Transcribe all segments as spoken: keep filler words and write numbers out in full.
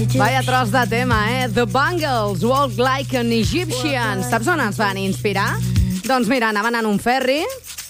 Vaya tros de tema, eh? The Bangles, Walk Like an Egyptian. Saps on ens van inspirar? Doncs mira, anaven en un ferri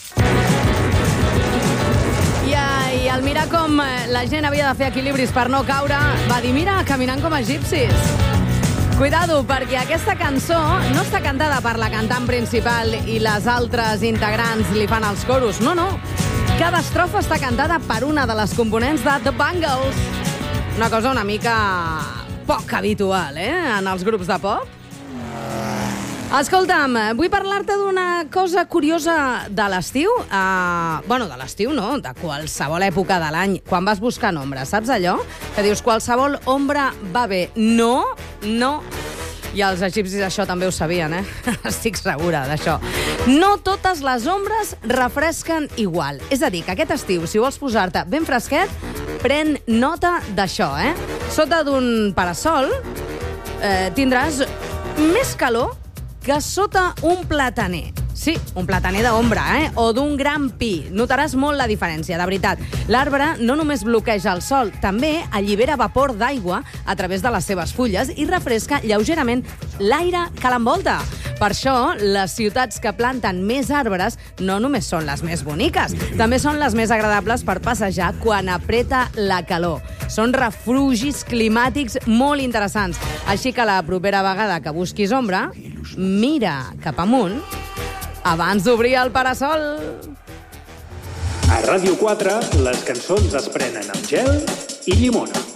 i, i al mirar com la gent havia de fer equilibris per no caure, va dir, mira, caminant com a egipcis. Cuidado, perquè aquesta cançó no està cantada per la cantant principal i les altres integrants li fan els coros. No, no. Cada estrofa està cantada per una de les components de The Bangles. Una cosa una mica poc habitual, eh?, en els grups de pop. Escolta'm, vull parlar-te d'una cosa curiosa de l'estiu. Uh, bueno, de l'estiu no, de qualsevol època de l'any. Quan vas buscant ombra, saps allò? Que dius, qualsevol ombra va bé. No, no. I els egipcis això també ho sabien, eh? Estic segura d'això. No totes les ombres refresquen igual. És a dir, que aquest estiu, si vols posar-te ben fresquet, pren nota d'això, eh? Sota d'un parasol eh, tindràs més calor que sota un plataner. Sí, un plataner d'ombra, eh? O d'un gran pi. Notaràs molt la diferència, de veritat. L'arbre no només bloqueja el sol, també allibera vapor d'aigua a través de les seves fulles i refresca lleugerament l'aire que l'envolta. Per això, les ciutats que planten més arbres no només són les més boniques, també són les més agradables per passejar quan apreta la calor. Són refugis climàtics molt interessants. Així que la propera vegada que busquis ombra, mira cap amunt abans d'obrir el parasol. A Ràdio quatre, les cançons es prenen amb gel i llimona.